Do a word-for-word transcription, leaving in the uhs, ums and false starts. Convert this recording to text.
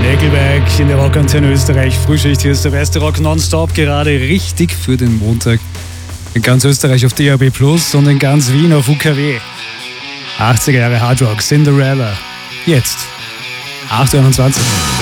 Nickelback in der Rockantenne Österreich. Frühschicht, hier ist der beste Rock nonstop, gerade richtig für den Montag. In ganz Österreich auf D A B plus und in ganz Wien auf U K W. achtziger Jahre Hardrock, Cinderella. Jetzt, acht Uhr einundzwanzig.